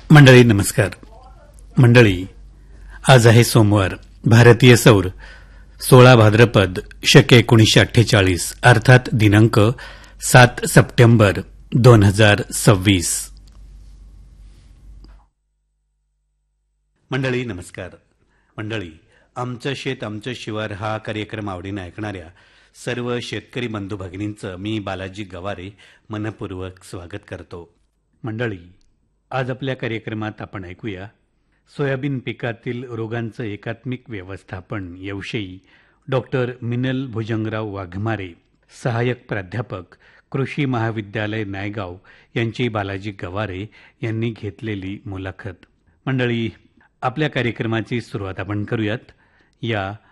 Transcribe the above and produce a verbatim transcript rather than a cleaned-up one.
मंडळी नमस्कार. मंडळी, आज आहे सोमवार, भारतीय सौर सोळा भाद्रपद शके एकोणीसशे अठ्ठेचाळीस अर्थात दिनांक सात सप्टेंबर दोन हजार सव्वीस. मंडळी नमस्कार. मंडळी, आमचं शेत आमचं शिवार हा कार्यक्रम आवडीनं ऐकणाऱ्या सर्व शेतकरी बंधू भगिनींचं मी बालाजी गवारे मनपूर्वक स्वागत करतो. मंडळी, आज आपल्या कार्यक्रमात आपण ऐकूया सोयाबीन पिकातील रोगांचं एकात्मिक व्यवस्थापन याविषयी डॉक्टर मिनल भुजंगराव वाघमारे, सहाय्यक प्राध्यापक, कृषी महाविद्यालय नायगाव यांची बालाजी गवारे यांनी घेतलेली मुलाखत. मंडळी, आपल्या कार्यक्रमाची सुरुवात आपण करूयात या